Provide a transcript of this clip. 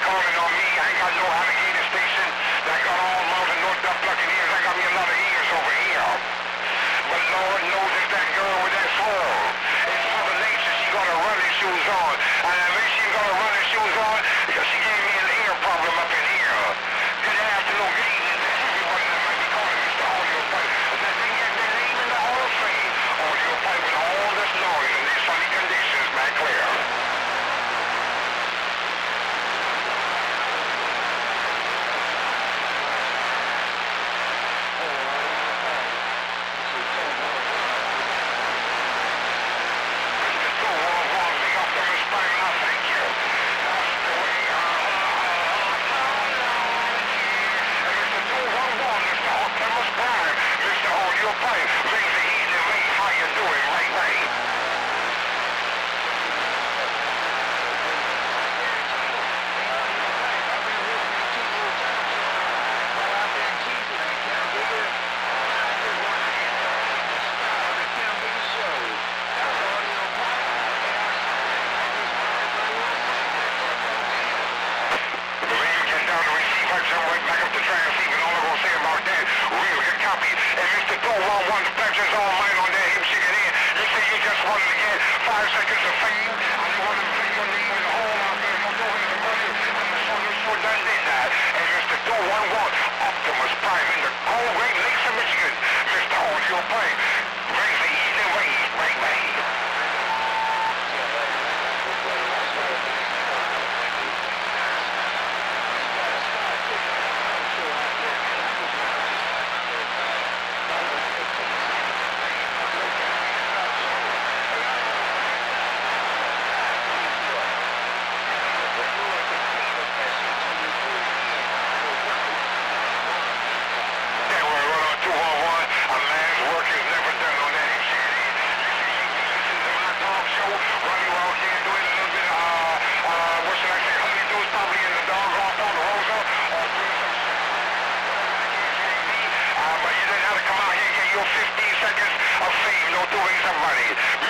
calling on me. I ain't got no alligator station. I got all mountain north duck plucking ears. I got me a lot of ears over here. But Lord knows it's that girl with that soul. It's Mother Nature. She got her running shoes on. And I wish she got her running shoes on because she gave me an ear problem up in here. Good afternoon, good evening to everybody that might be calling Mr. Audio Pipe. That they get their name in the Hall of Fame. Audio Pipe with all this noise and these sunny conditions back clear. Your 15 seconds of fame, no doing somebody.